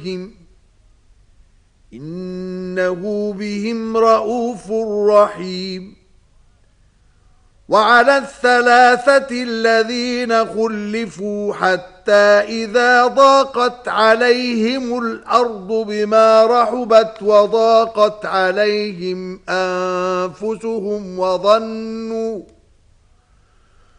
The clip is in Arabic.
إنه بهم رؤوف رحيم. وعلى الثلاثة الذين خلفوا حتى إذا ضاقت عليهم الأرض بما رحبت وضاقت عليهم أنفسهم